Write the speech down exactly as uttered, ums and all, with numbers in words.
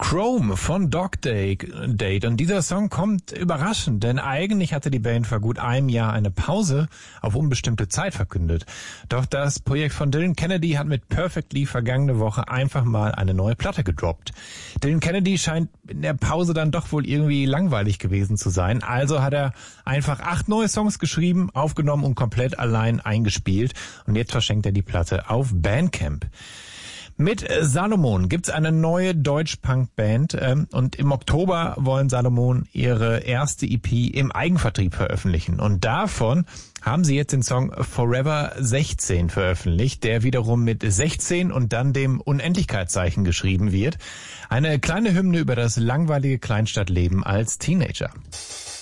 Chrome von Dog Date. Und dieser Song kommt überraschend, denn eigentlich hatte die Band vor gut einem Jahr eine Pause auf unbestimmte Zeit verkündet. Doch das Projekt von Dylan Kennedy hat mit Perfectly vergangene Woche einfach mal eine neue Platte gedroppt. Dylan Kennedy scheint in der Pause dann doch wohl irgendwie langweilig gewesen zu sein. Also hat er einfach acht neue Songs geschrieben, aufgenommen und komplett allein eingespielt. Und jetzt verschenkt er die Platte auf Bandcamp. Mit Salomon gibt's eine neue Deutsch-Punk-Band ähm, und im Oktober wollen Salomon ihre erste E P im Eigenvertrieb veröffentlichen. Und davon haben sie jetzt den Song Forever sechzehn veröffentlicht, der wiederum mit sechzehn und dann dem Unendlichkeitszeichen geschrieben wird. Eine kleine Hymne über das langweilige Kleinstadtleben als Teenager.